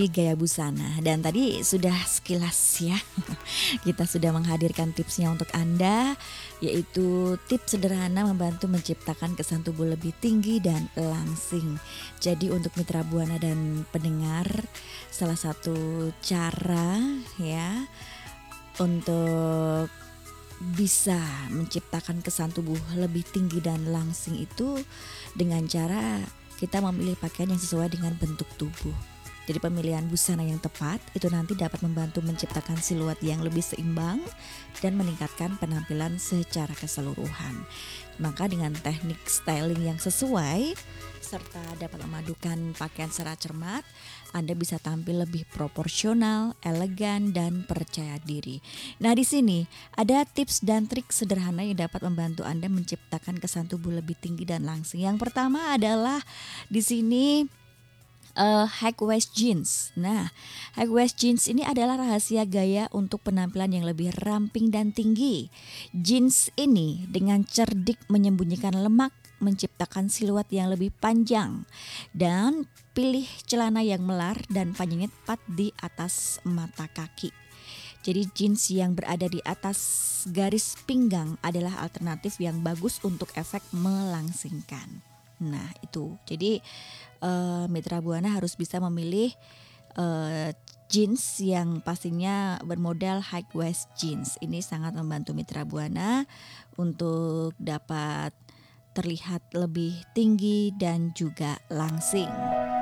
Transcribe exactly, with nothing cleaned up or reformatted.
Gaya busana dan tadi sudah sekilas ya kita sudah menghadirkan tipsnya untuk Anda, yaitu tips sederhana membantu menciptakan kesan tubuh lebih tinggi dan langsing. Jadi untuk mitra Buana dan pendengar, salah satu cara ya untuk bisa menciptakan kesan tubuh lebih tinggi dan langsing itu dengan cara kita memilih pakaian yang sesuai dengan bentuk tubuh. Jadi pemilihan busana yang tepat itu nanti dapat membantu menciptakan siluet yang lebih seimbang dan meningkatkan penampilan secara keseluruhan. Maka dengan teknik styling yang sesuai serta dapat memadukan pakaian secara cermat, Anda bisa tampil lebih proporsional, elegan dan percaya diri. Nah, di sini ada tips dan trik sederhana yang dapat membantu Anda menciptakan kesan tubuh lebih tinggi dan langsing. Yang pertama adalah di sini Uh, high waist jeans. Nah, high waist jeans ini adalah rahasia gaya untuk penampilan yang lebih ramping dan tinggi. Jeans ini dengan cerdik menyembunyikan lemak, menciptakan siluet yang lebih panjang, dan pilih celana yang melar dan panjangnya tepat di atas mata kaki. Jadi jeans yang berada di atas garis pinggang adalah alternatif yang bagus untuk efek melangsingkan. Nah itu, jadi uh, Mitra Buana harus bisa memilih uh, jeans yang pastinya bermodel high waist jeans. Ini sangat membantu Mitra Buana untuk dapat terlihat lebih tinggi dan juga langsing.